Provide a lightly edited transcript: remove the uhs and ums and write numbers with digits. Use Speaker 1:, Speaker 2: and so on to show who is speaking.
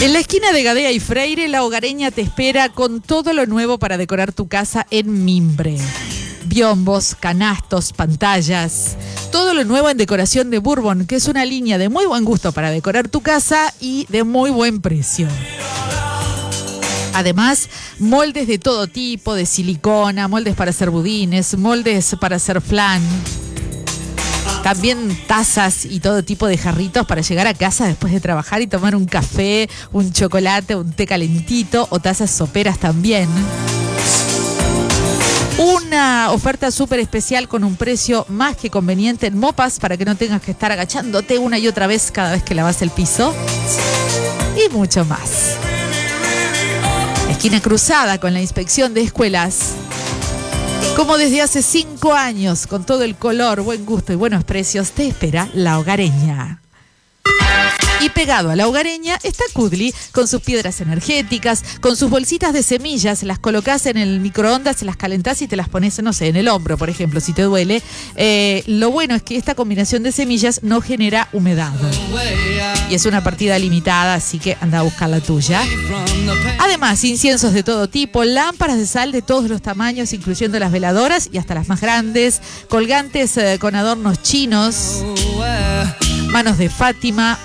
Speaker 1: En la esquina de Gadea y Freire, La Hogareña te espera con todo lo nuevo para decorar tu casa en mimbre. Biombos, canastos, pantallas, todo lo nuevo en decoración de Bourbon, que es una línea de muy buen gusto para decorar tu casa y de muy buen precio. Además, moldes de todo tipo, de silicona, moldes para hacer budines, moldes para hacer flan. También tazas y todo tipo de jarritos para llegar a casa después de trabajar y tomar un café, un chocolate, un té calentito o tazas soperas también. Una oferta súper especial con un precio más que conveniente en mopas para que no tengas que estar agachándote una y otra vez cada vez que lavas el piso. Y mucho más. Esquina cruzada con la inspección de escuelas. Como desde hace 5 años, con todo el color, buen gusto y buenos precios, te espera La Hogareña. Y pegado a La Hogareña está Kudli, con sus piedras energéticas, con sus bolsitas de semillas, las colocás en el microondas, se las calentás y te las pones, no sé, en el hombro, por ejemplo, si te duele. Lo bueno es que esta combinación de semillas no genera humedad. Y es una partida limitada, así que anda a buscar la tuya. Además, inciensos de todo tipo, lámparas de sal de todos los tamaños, incluyendo las veladoras y hasta las más grandes, colgantes con adornos chinos, manos de Fátima,